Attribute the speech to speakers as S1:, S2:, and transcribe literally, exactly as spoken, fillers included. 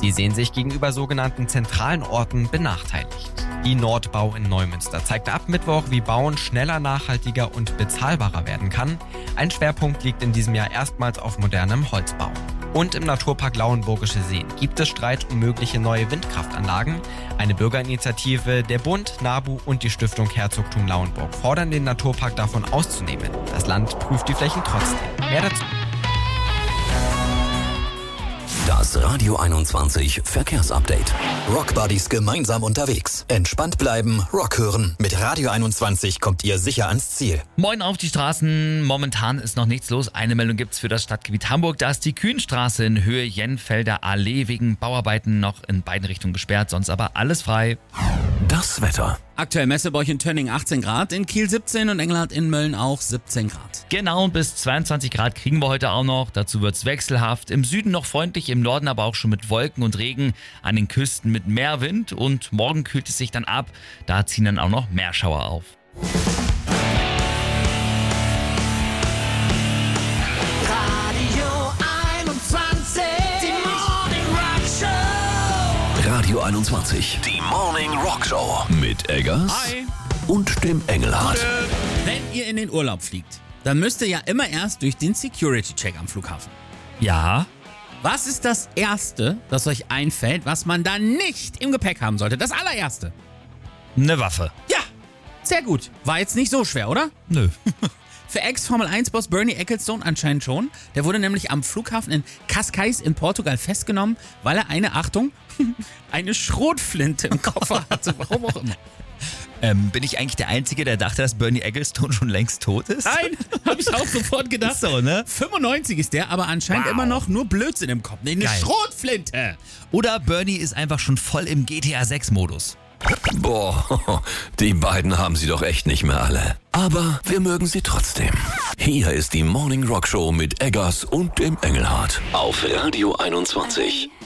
S1: Sie sehen sich gegenüber sogenannten zentralen Orten benachteiligt. Die Nordbau in Neumünster zeigte ab Mittwoch, wie Bauen schneller, nachhaltiger und bezahlbarer werden kann. Ein Schwerpunkt liegt in diesem Jahr erstmals auf modernem Holzbau. Und im Naturpark Lauenburgische Seen gibt es Streit um mögliche neue Windkraftanlagen. Eine Bürgerinitiative, der Bund, NABU und die Stiftung Herzogtum Lauenburg fordern den Naturpark davon auszunehmen. Das Land prüft die Flächen trotzdem. Mehr dazu.
S2: Das Radio einundzwanzig Verkehrsupdate. Rock Buddies gemeinsam unterwegs. Entspannt bleiben, Rock hören. Mit Radio einundzwanzig kommt ihr sicher ans Ziel.
S3: Moin auf die Straßen. Momentan ist noch nichts los. Eine Meldung gibt's für das Stadtgebiet Hamburg. Da ist die Kühnstraße in Höhe Jenfelder Allee wegen Bauarbeiten noch in beiden Richtungen gesperrt. Sonst aber alles frei.
S2: Das Wetter.
S4: Aktuell Messebäuch in Tönning achtzehn Grad, in Kiel siebzehn und Engelhardt in Mölln auch siebzehn Grad.
S3: Genau, bis zweiundzwanzig Grad kriegen wir heute auch noch. Dazu wird's wechselhaft. Im Süden noch freundlich, im Norden aber auch schon mit Wolken und Regen. An den Küsten mit mehr Wind und morgen kühlt es sich dann ab. Da ziehen dann auch noch Meerschauer auf.
S2: Radio einundzwanzig, die Morning Rock Show mit Eggers
S4: Hi.
S2: und dem Engelhardt.
S4: Wenn ihr in den Urlaub fliegt, dann müsst ihr ja immer erst durch den Security-Check am Flughafen.
S3: Ja,
S4: Was ist das Erste, das euch einfällt, was man da nicht im Gepäck haben sollte? Das allererste.
S3: eine Waffe.
S4: Ja, sehr gut. War jetzt nicht so schwer, oder?
S3: Nö.
S4: Für Ex-Formel eins Boss Bernie Ecclestone anscheinend schon. Der wurde nämlich am Flughafen in Cascais in Portugal festgenommen, weil er eine, Achtung, eine Schrotflinte im Koffer hatte. Warum auch immer.
S3: Ähm, bin ich eigentlich der Einzige, der dachte, dass Bernie Ecclestone schon längst tot ist?
S4: Nein, habe ich auch sofort gedacht.
S3: Ist so, ne?
S4: fünfundneunzig ist der, aber anscheinend
S3: Wow.
S4: immer noch nur Blödsinn im Kopf. Nee, eine
S3: Geil.
S4: Schrotflinte.
S3: Oder Bernie ist einfach schon voll im G T A sechs Modus.
S2: Boah, die beiden haben sie doch echt nicht mehr alle. Aber wir mögen sie trotzdem. Hier ist die Morning Rock Show mit Eggers und dem Engelhardt auf Radio einundzwanzig.